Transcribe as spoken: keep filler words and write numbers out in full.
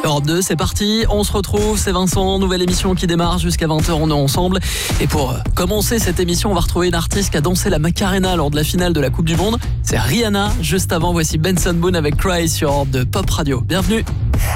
Europe deux, c'est parti, on se retrouve, c'est Vincent, nouvelle émission qui démarre jusqu'à vingt heures, on est ensemble. Et pour commencer cette émission, on va retrouver une artiste qui a dansé la Macarena lors de la finale de la Coupe du Monde. C'est Rihanna. Juste avant, voici Benson Boone avec Cry sur Europe deux Pop Radio. Bienvenue.